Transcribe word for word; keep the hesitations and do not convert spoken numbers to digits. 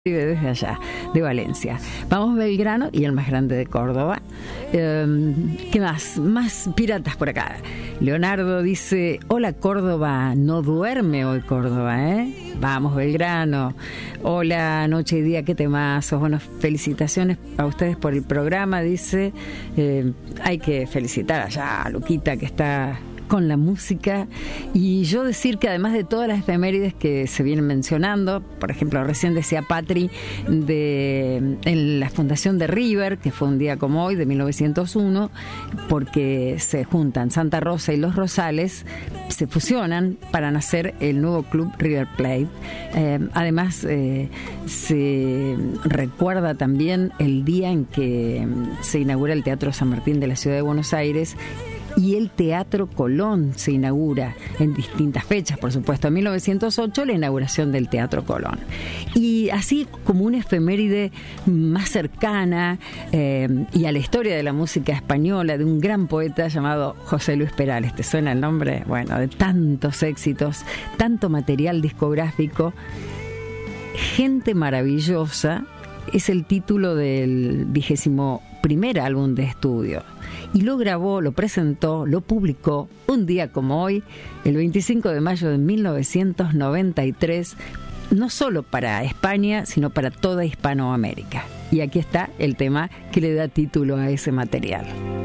Desde allá, de Valencia. Vamos a Belgrano y el más grande de Córdoba. Eh, ¿Qué más? Más piratas por acá. Leonardo dice: hola Córdoba, no duerme hoy Córdoba, ¿eh? Vamos Belgrano. Hola, noche y día, qué temazos. Bueno, felicitaciones a ustedes por el programa, dice. Eh, hay que felicitar allá a Luquita, que está con la música, y yo decir que además de todas las efemérides que se vienen mencionando, por ejemplo, recién decía Patri de en la fundación de River, que fue un día como hoy de mil novecientos uno, porque se juntan Santa Rosa y Los Rosales, se fusionan para nacer el nuevo club River Plate. Eh, además eh, se recuerda también el día en que se inaugura el Teatro San Martín de la Ciudad de Buenos Aires, y el Teatro Colón se inaugura en distintas fechas, por supuesto. En mil novecientos ocho, la inauguración del Teatro Colón. Y así como una efeméride más cercana eh, y a la historia de la música española, de un gran poeta llamado José Luis Perales. ¿Te suena el nombre? Bueno, de tantos éxitos, tanto material discográfico. Gente maravillosa es el título del vigésimo primer álbum de estudio. Y lo grabó, lo presentó, lo publicó un día como hoy, el veinticinco de mayo de mil novecientos noventa y tres, no solo para España, sino para toda Hispanoamérica. Y aquí está el tema que le da título a ese material.